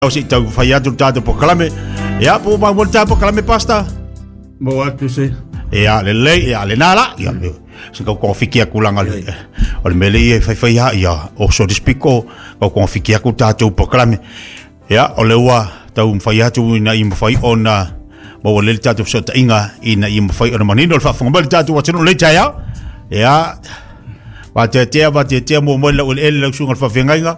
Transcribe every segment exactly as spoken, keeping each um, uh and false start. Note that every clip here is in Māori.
si tau fai atu tatu po kalame ya po ma mo tatu kalame pasta mo atu se ya le le ya le nala ya le se ko konfiki akulanga le o le mele e fai fai ya o so dispiko ko konfiki aku tatu po kalame ya o le wa tau fai atu ina i fai ona mo le tatu so inga ina i fai ona manino fa fa mo tatu wa tino le ya ya ba te te ba te te mo mo le le le sunga fa venga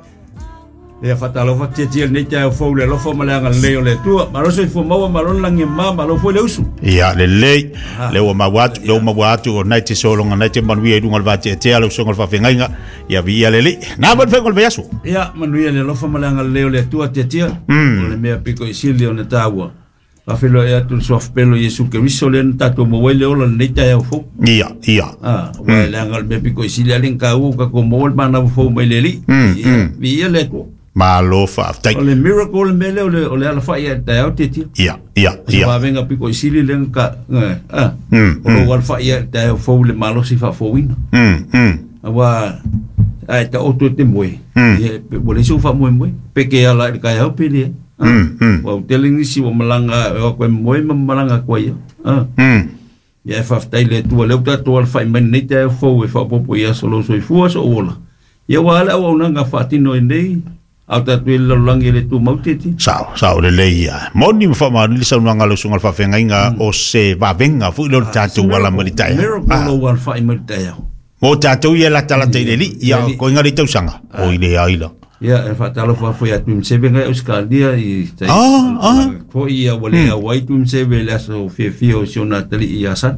e fatalo fa te te nei te fo le lo fo malanga le le tu ma lo se fo ma ma lo langi ma ma lo fo le usu ya le le le o ma wat le o ma wat o nei te solo nga nei te man wi dunga va te te lo songa fa fenga ya via le le na bon fe col beasu ya man wi le lo fo malanga le le tu te te le me pico isilio ne tawa fa felo e tu so pelo yesu ke riso le tato mo le o nei te fo ya ya ah wa le ngal me pico isilio le ka u ka ko mo ma na fo me le li via le tu malo fa tai o le miracle mele o le o le alfa ia ta o titi ia ia ia va venga pico isili le ka ah o lo alfa ia ta fo le malo si fa fo win mm mm wa ai ta o to te moi e bo le su fa moi moi pe ke ala ka ya pili mm o telling si o malanga o ko moi malanga ko ia ah mm ia fa tai le tu le ta to alfa men nei ta fo e fa popo ia solo so fu so ola ia wala o nga fatino nei auta tu lo langi le tu mautiti sao sao le le ia moni mo fa ma li sa nga lo sunga fa fenga inga o se va venga fu lo tatu wala malita ia miracle lo fa malita ia mo tatu ia la tala te le ia ko inga ri tau sanga o ile aila ia e fa talo fa foi atu se venga euskal dia i tai ah ko ia wale a wai tu se ve la so fe fe o sona tali ia sa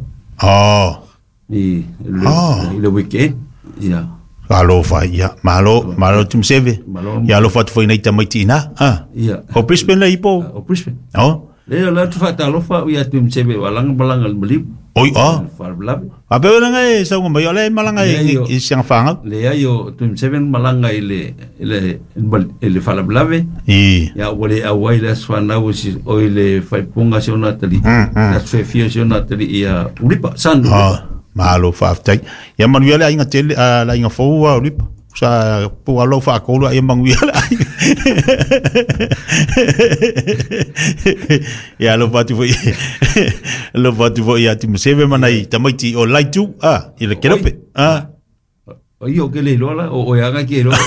ah i le weekend ia alo fa ya malo malo tum seve ya lo fat foi naita maitina ah ia o Brisbane la ipo o Brisbane oh le la tu fa talo fa ia tum seve walang balang al mali oi ah fa blab a be nga e sa ngomba yo le malanga e i siang fanga le ayo tum seve malanga ile ile ile fa blab i ya wale a waila swa na usi o ile fa punga sona tali na fe fio sona tali ia ulipa sandu malo fa tai ya manuel ai nga tele la nga fo wa lip sa po alo fa ko lo ai manuel ya lo fatu foi lo fatu foi ya ti mseve manai tamaiti o lai tu ah ile kerope ah o io che le lo la o ya ga che lo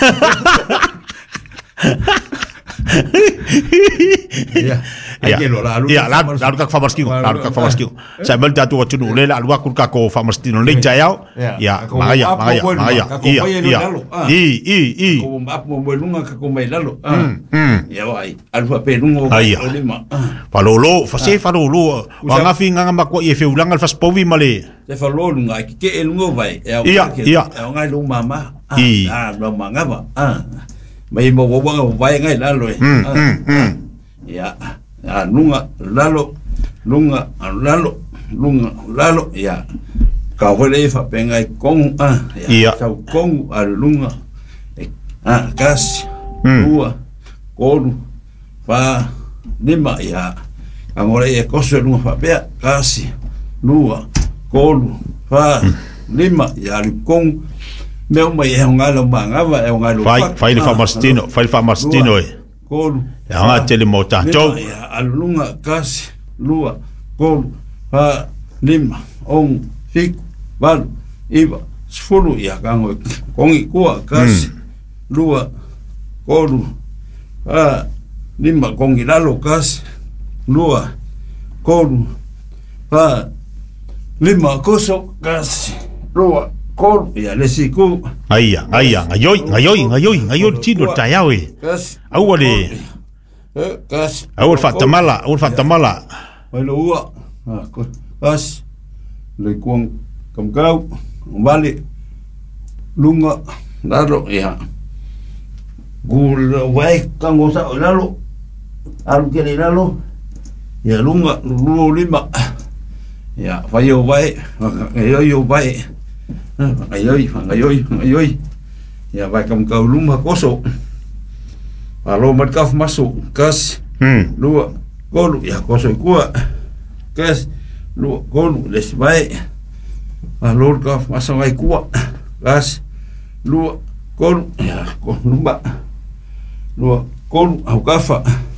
ya ai che lo la ya la la ka fa maskino la ka fa maskino sa mel tatu o tunu le la lu ku ka ko fa maskino le jayao ya maya maya maya iya iya i i i ko map mo lunga ka ko mai lalo mm ya ai alfa pe lungo o lima fa lo lo fa se fa lo lo wa nga finga nga ko e fe ulanga fa spovi male se fa lo lunga ki ke lungo vai iya iya nga lu mama ah lo manga ba ah mai mo wo wa vai ngai lalo mm ya ah lunga lalo lunga lalo lunga lalo ya ka hole fa penga kong ah ya sa kong al lunga ah gas ua kodu fa lima ya angore e koso lunga fa pe kasi lua kodu fa lima ya kong meu mai e ngalo manga va e ngalo fai fai le fa mastino fai fa mastino e kodu ya nga tele mota to ya alunga kasi lua kodu fa lima on fik val iba sfulu ya kango kongi kuwa kasi lua kodu fa lima kongi lalo kasi lua kodu fa lima koso kasi lua kodu ya lesiku aya aya ngayoi ngayoi ngayoi ngayoi tino tayawe au wale kas au fatamala au fatamala Hello ua kas le kuang kam kau balik lunga lalo ya gul wai kango sa lalo alu kene lalo ya lunga lu lima ya fayo wai ayo yo wai ayo ayo ayo ya vai kam kau lunga koso alo mat kaf masuk kas hmm lua kolu ya koso kuat kas lua kolu les baik alo kaf masuk ai kuat kas lua kolu ya kolu mbak lua Kolu au kafa